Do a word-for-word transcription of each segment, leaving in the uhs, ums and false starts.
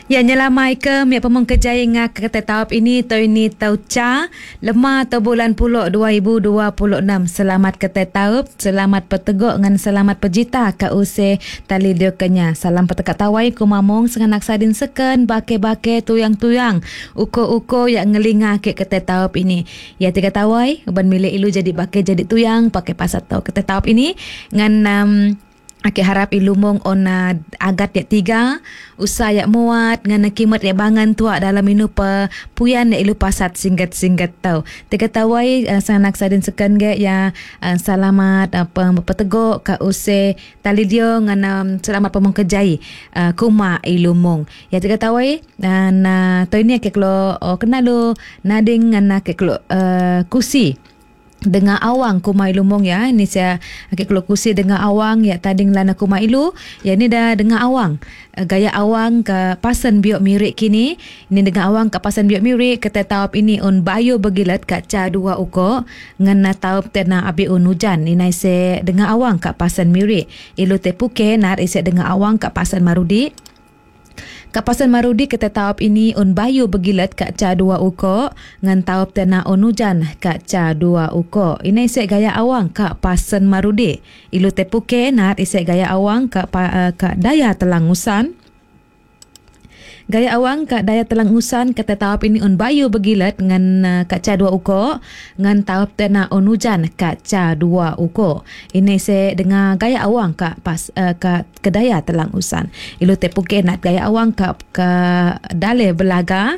Ya nyelamai ke miak pemong kejaya ngak kata taup ini tau ini tau ca lemah tau bulan puluk dua ribu dua puluh enam. Selamat kata taup, selamat peteguk ngan selamat pejita ka use tali dio kenya. Salam petegak tawai ku mamong senganak sadin seken bake-bake tuyang-tuyang uko-uko yang ngelinga ke kata taup ini. Ya tiga tawai ban milik ilu jadi bake jadi tuyang pakai pasat tau kata taup ini ngan um, Aki harap ilumong on uh, agat yak tiga usah yak muat ngana kimat yak bangan tua dalam inu pa puyan yak ilu pasat singgat-singgat tau. Tiga tawai uh, sanak sadin sekan ge ya uh, selamat apa uh, peteguk ka use tali dio ngana um, selamat pemong kejai uh, kuma ilumong. Ya tiga tawai uh, na to ini ke klo oh, kenal lo nading ngana ke klo uh, kusi dengan awang kuma ilumong ya. Ini saya akik kalau kusi dengan awang ya tading lana kuma ilu. Ya ini dah dengan awang. Gaya awang ke pasan biok mirik kini. Ini dengan awang ke pasan biok mirik. Kata taup ini on bayo begilat kat ca dua uko. Ngana taup tena abi on hujan. Ini saya dengan awang ke pasan mirik. Ilu te puke nar isi dengan awang ke pasan marudi. Kapasan Marudi kata taup ini on bayu begilat kat ca dua uko ngan taup tena on hujan kat ca dua uko. Ini isek gaya awang kat pasan Marudi. Ilu tepuke nat isek gaya awang kat uh, kat daya telangusan. Gaya awang kat daya telangusan kata taup ini on bayu begilat ngan uh, kat ca dua uko ngan taup tena on hujan kat ca dua uko. Ini se dengar gaya awang kat pas uh, kat kedaya telangusan. Ilu tepuke nak gaya awang kat ka dale belaga.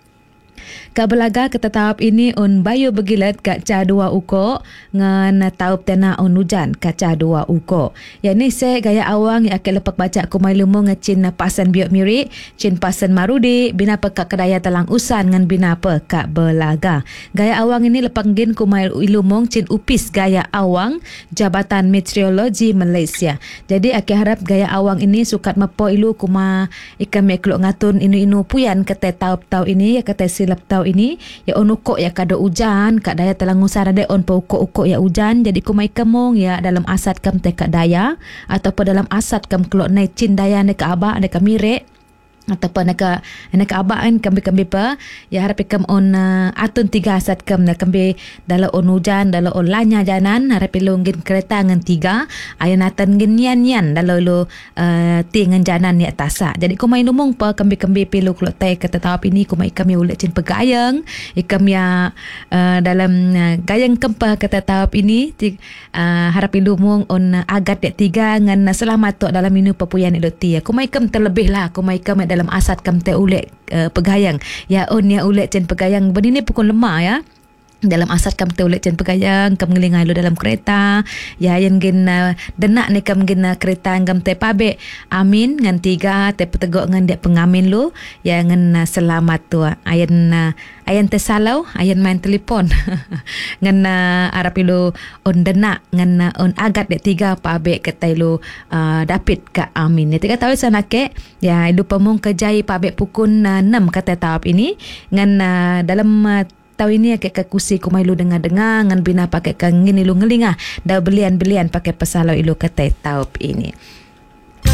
Ka belaga kata taup ini on bayu begilat kat ca dua uko ngan taup tena on hujan kat ca dua uko. Ya ni se gaya awang yang akan lepak baca kumai lumo ngecin pasan biok mirik, cin pasan Marudi, bina pe kat kedaya telang usan ngan bina pe kat belaga. Gaya awang ini lepak ngin kumai ilumong cin upis gaya awang Jabatan Meteorologi Malaysia. Jadi akan harap gaya awang ini sukat mepo ilu kuma ikan meklok ngatun inu-inu puyan kata taup tau ini ya kata silap tau ini ya on ukok ya kada hujan kat daya telangusan ada on pa ukok-ukok ya hujan jadi kumai kemong ya dalam asat kam te kat daya ataupun dalam asat kam kelok nai cin daya ne ka aba ne ka mirek ataupun nak nak abak kan kambi-kambi pa ya harap ikam on uh, atun tiga asat kam nak kambi dalam on hujan dalam on lanya janan harap ilunggin kereta ngan tiga ayan atan ngin yan-yan dalam lu uh, ti ngan janan ni atasa. Jadi kumai lumong pa kambi-kambi pilu kelok tay kata tawap ini kumai ikam ya ulet cin pegayang ikam ya uh, dalam uh, gayang kempa kata tawap ini ti, uh, harap ilumong on uh, agat yak tiga ngan uh, selamat tu dalam minu papuyan iloti ya. Kumai ikam terlebih lah kumai ikam dalam asat kam te ulet uh, pegayang ya on ya ulet cen pegayang beni ni pukul lemah ya dalam asat kam te ulet cen pegayang kam ngelingai lu dalam kereta ya yang gen uh, denak ni kam gen uh, kereta ngam te pabe amin ngan tiga te petegok ngan dia pengamin lu ya ngan uh, selamat tu ayan uh, ayan te salau ayan main telefon ngan uh, arap ilu on denak ngan uh, on agat dek tiga pabe kata ilu uh, dapit ka amin ni tiga tahu sana ke ya ilu pemong kejai pabe pukul uh, enam kata tahap ini ngan uh, dalam uh, tahu ini ke kusi kumai lu dengar-dengar ngan bina pakai kangin ilu ngelinga dah belian-belian pakai pesalau ilu kata tahap ini.